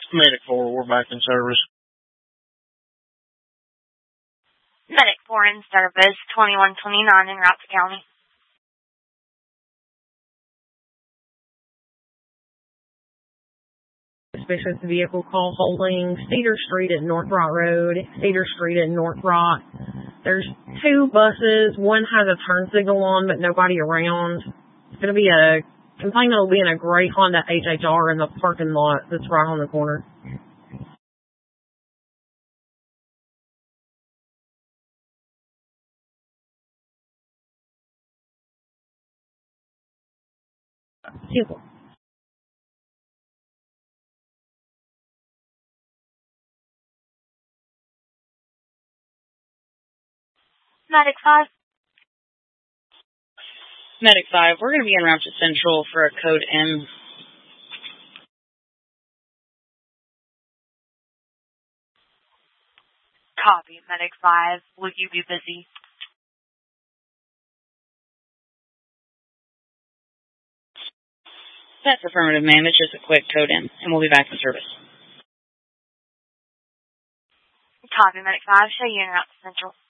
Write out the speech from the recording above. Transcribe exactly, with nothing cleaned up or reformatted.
Medic four, we're back in service. Medic four in service, twenty-one twenty-nine in Routes County. Suspicious vehicle call holding Cedar Street at North Rock Road, Cedar Street at North Rock. There's two buses. One has a turn signal on, but nobody around. It's going to be a complainant will be in a gray Honda H H R in the parking lot that's right on the corner. Simple. Medic five. Medic five, we're going to be en route to Central for a code M. Copy, Medic five. Will you be busy? That's affirmative, ma'am. It's just a quick code M, and we'll be back in service. Copy, Medic five. Show you en route to Central.